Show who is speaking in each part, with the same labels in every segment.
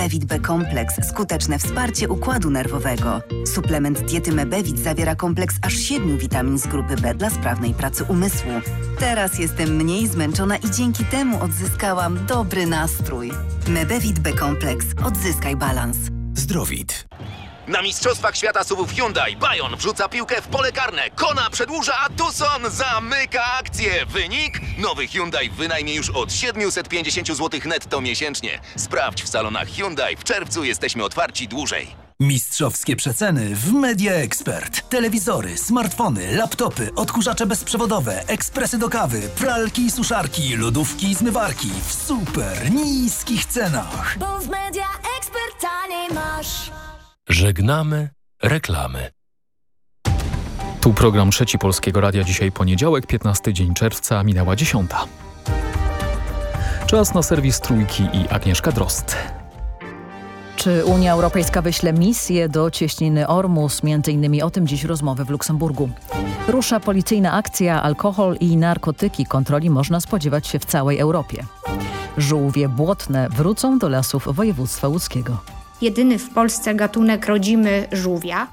Speaker 1: Mebevit B kompleks. Skuteczne wsparcie układu nerwowego. Suplement diety Mebevit zawiera kompleks aż 7 witamin z grupy B dla sprawnej pracy umysłu. Teraz jestem mniej zmęczona i dzięki temu odzyskałam dobry nastrój. Mebevit B kompleks. Odzyskaj balans.
Speaker 2: Zdrowit.
Speaker 3: Na Mistrzostwach Świata SUV-ów Hyundai Bayon wrzuca piłkę w pole karne. Kona przedłuża, a Tucson zamyka akcję. Wynik? Nowy Hyundai w wynajmie już od 750 zł netto miesięcznie. Sprawdź w salonach Hyundai. W czerwcu jesteśmy otwarci dłużej.
Speaker 2: Mistrzowskie przeceny w Media Expert. Telewizory, smartfony, laptopy, odkurzacze bezprzewodowe, ekspresy do kawy, pralki i suszarki, lodówki i zmywarki w super niskich cenach.
Speaker 4: Bo w Media Expert taniej masz.
Speaker 5: Żegnamy reklamy.
Speaker 6: Tu program Trzeci Polskiego Radia. Dzisiaj poniedziałek, 15 dzień czerwca, minęła 10. Czas na serwis Trójki i Agnieszka Drozd.
Speaker 7: Czy Unia Europejska wyśle misję do cieśniny Ormus? Między innymi o tym dziś rozmowy w Luksemburgu. Rusza policyjna akcja Alkohol i narkotyki. Kontroli można spodziewać się w całej Europie. Żółwie błotne wrócą do lasów województwa łódzkiego.
Speaker 8: Jedyny w Polsce gatunek rodzimy żółwia.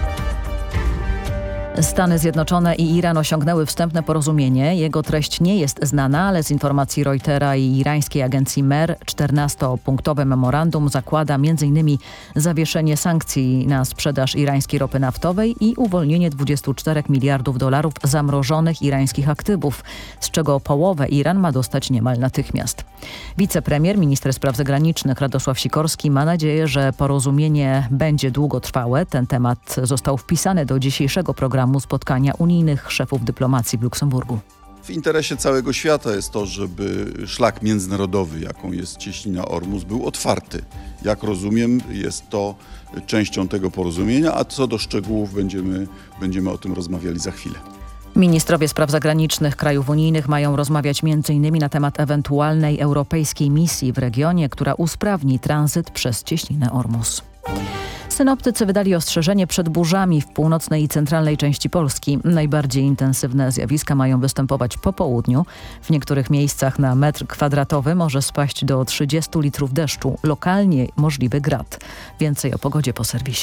Speaker 7: Stany Zjednoczone i Iran osiągnęły wstępne porozumienie. Jego treść nie jest znana, ale z informacji Reutera i irańskiej agencji MER 14-punktowe memorandum zakłada m.in. zawieszenie sankcji na sprzedaż irańskiej ropy naftowej i uwolnienie $24 miliardów zamrożonych irańskich aktywów, z czego połowę Iran ma dostać niemal natychmiast. Wicepremier, minister spraw zagranicznych Radosław Sikorski ma nadzieję, że porozumienie będzie długotrwałe. Ten temat został wpisany do dzisiejszego programu spotkania unijnych szefów dyplomacji w Luksemburgu.
Speaker 9: W interesie całego świata jest to, żeby szlak międzynarodowy, jaką jest cieśnina Ormus, był otwarty. Jak rozumiem, jest to częścią tego porozumienia, a co do szczegółów będziemy o tym rozmawiali za chwilę.
Speaker 7: Ministrowie spraw zagranicznych krajów unijnych mają rozmawiać m.in. na temat ewentualnej europejskiej misji w regionie, która usprawni tranzyt przez cieśninę Ormus. Synoptycy wydali ostrzeżenie przed burzami w północnej i centralnej części Polski. Najbardziej intensywne zjawiska mają występować po południu. W niektórych miejscach na metr kwadratowy może spaść do 30 litrów deszczu. Lokalnie możliwy grad. Więcej o pogodzie po serwisie.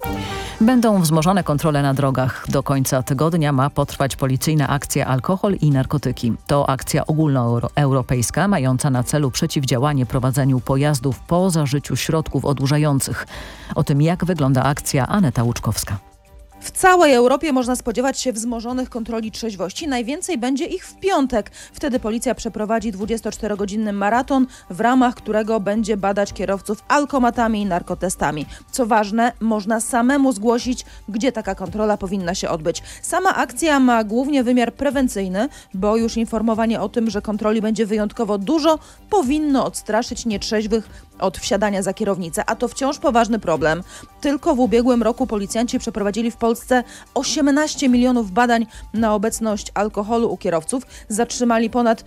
Speaker 7: Będą wzmożone kontrole na drogach. Do końca tygodnia ma potrwać policyjna akcja Alkohol i narkotyki. To akcja ogólnoeuropejska mająca na celu przeciwdziałanie prowadzeniu pojazdów po zażyciu środków odurzających. O tym, jak wygląda akcja, Aneta Łuczkowska.
Speaker 10: W całej Europie można spodziewać się wzmożonych kontroli trzeźwości. Najwięcej będzie ich w piątek. Wtedy policja przeprowadzi 24-godzinny maraton, w ramach którego będzie badać kierowców alkomatami i narkotestami. Co ważne, można samemu zgłosić, gdzie taka kontrola powinna się odbyć. Sama akcja ma głównie wymiar prewencyjny, bo już informowanie o tym, że kontroli będzie wyjątkowo dużo, powinno odstraszyć nietrzeźwych od wsiadania za kierownicę, a to wciąż poważny problem. Tylko w ubiegłym roku policjanci przeprowadzili w Polsce 18 milionów badań na obecność alkoholu u kierowców. Zatrzymali ponad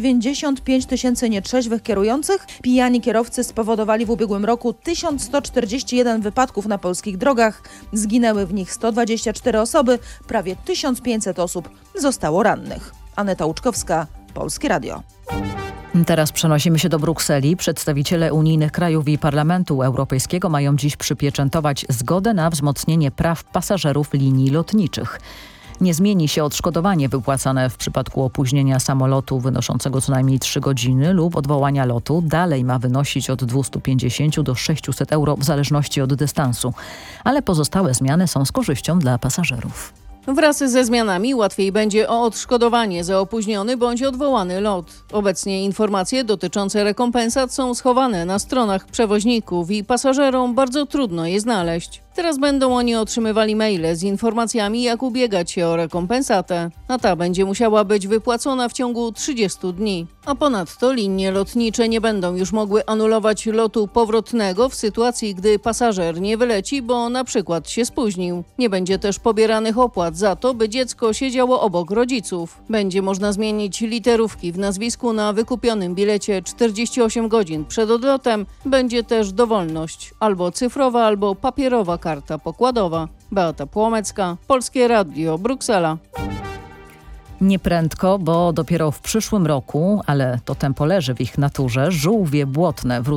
Speaker 10: 95 tysięcy nietrzeźwych kierujących. Pijani kierowcy spowodowali w ubiegłym roku 1141 wypadków na polskich drogach. Zginęły w nich 124 osoby, prawie 1500 osób zostało rannych. Aneta Łuczkowska, Polskie Radio.
Speaker 7: Teraz przenosimy się do Brukseli. Przedstawiciele unijnych krajów i Parlamentu Europejskiego mają dziś przypieczętować zgodę na wzmocnienie praw pasażerów linii lotniczych. Nie zmieni się odszkodowanie wypłacane w przypadku opóźnienia samolotu wynoszącego co najmniej 3 godziny lub odwołania lotu. Dalej ma wynosić od 250 do 600 euro w zależności od dystansu. Ale pozostałe zmiany są z korzyścią dla pasażerów.
Speaker 11: Wraz ze zmianami łatwiej będzie o odszkodowanie za opóźniony bądź odwołany lot. Obecnie informacje dotyczące rekompensat są schowane na stronach przewoźników i pasażerom bardzo trudno je znaleźć. Teraz będą oni otrzymywali maile z informacjami, jak ubiegać się o rekompensatę, a ta będzie musiała być wypłacona w ciągu 30 dni. A ponadto linie lotnicze nie będą już mogły anulować lotu powrotnego w sytuacji, gdy pasażer nie wyleci, bo na przykład się spóźnił. Nie będzie też pobieranych opłat za to, by dziecko siedziało obok rodziców. Będzie można zmienić literówki w nazwisku na wykupionym bilecie 48 godzin przed odlotem. Będzie też dowolność, albo cyfrowa, albo papierowa karta pokładowa. Beata Płomecka, Polskie Radio, Bruksela.
Speaker 7: Nieprędko, bo dopiero w przyszłym roku, ale to tempo leży w ich naturze, żółwie błotne